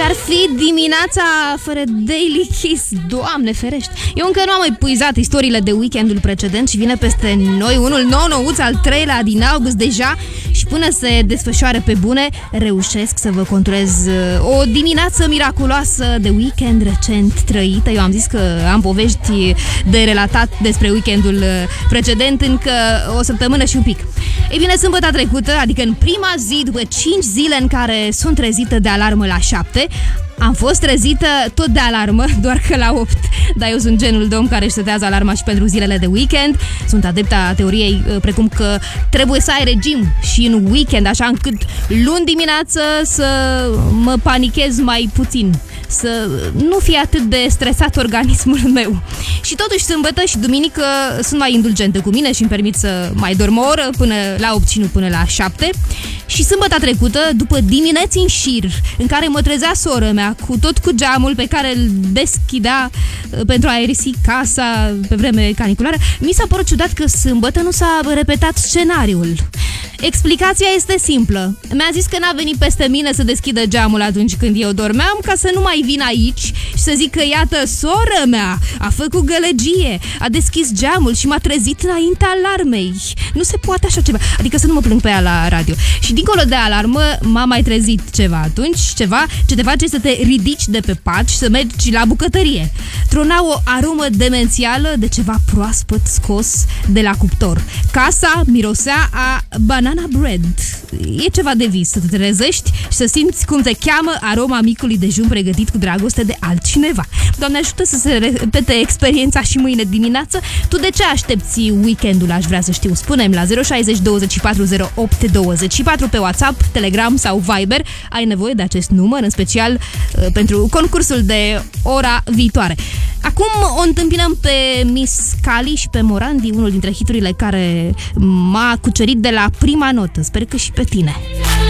Ce-ar fi dimineața fără Daily Kiss? Doamne ferește! Eu încă nu am mai puizat istoriile de weekendul precedent și vine peste noi unul nou-nouț, al 3-lea din august deja, și până se desfășoare pe bune, reușesc să vă conturez o dimineață miraculoasă de weekend recent trăită. Eu am zis că am povești de relatat despre weekendul precedent încă o săptămână și un pic. Ei bine, sâmbătă trecută, adică în prima zi după 5 zile în care sunt trezită de alarmă la 7, am fost trezită tot de alarmă, doar că la 8. Dar eu sunt genul de om care își setează alarma și pentru zilele de weekend. Sunt adepta teoriei precum că trebuie să ai regim și în weekend, așa încât luni dimineață să mă panichez mai puțin, să nu fie atât de stresat organismul meu. Și totuși sâmbătă și duminică sunt mai indulgentă cu mine și îmi permit să mai dorm o oră până la 8 și nu până la 7. Și sâmbătă trecută, după dimineți în șir în care mă trezea sora mea cu geamul pe care îl deschidea pentru a aerisi casa pe vreme caniculară, mi s-a părut ciudat că sâmbătă nu s-a repetat scenariul. Explicația este simplă. Mi-a zis că n-a venit peste mine să deschidă geamul atunci când eu dormeam, ca să nu mai vin aici și să zic că iată, sora mea a făcut gălăgie, a deschis geamul și m-a trezit înaintea alarmei. Nu se poate așa ceva. Adică să nu mă plâng pe ea la radio. Și dincolo de alarmă m-a mai trezit ceva atunci, ce te face să te ridici de pe pat și să mergi la bucătărie. Trona o aromă demențială de ceva proaspăt scos de la cuptor. Casa mirosea a banana bread. E ceva de vis, să te trezești și să simți cum te cheamă aroma micului dejun pregătit cu dragoste de altcineva. Doamne ajută să se repete experiența și mâine dimineață. Tu de ce aștepți weekendul, aș vrea să știu? Spune-mi la 060 24 08 24 pe WhatsApp, Telegram sau Viber. Ai nevoie de acest număr, în special pentru concursul de ora viitoare. Acum o întâmpinăm pe Miss Cali și pe Morandi, unul dintre hiturile care m-a cucerit de la prima notă. Sper că și pe tine.